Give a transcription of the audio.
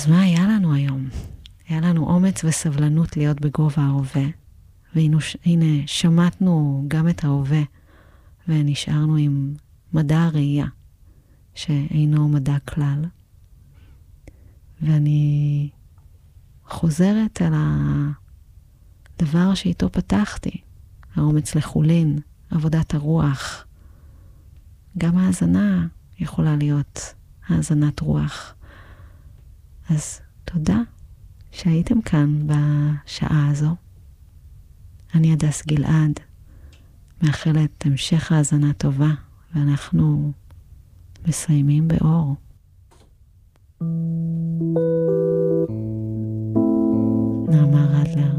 אז מה היה לנו היום? היה לנו אומץ וסבלנות להיות בגובה ההווה, והנה שמטנו גם את ההווה, ונשארנו עם מדע הראייה, שאינו מדע כלל. ואני חוזרת על הדבר שאיתו פתחתי, האומץ לחולין, עבודת הרוח. גם ההזנה יכולה להיות האזנת רוח. אז תודה שהייתם כאן בשעה הזו. אני הדס גלעד, מאחלת המשך האזנה טובה, ואנחנו מסיימים באור. נעמה רדלר.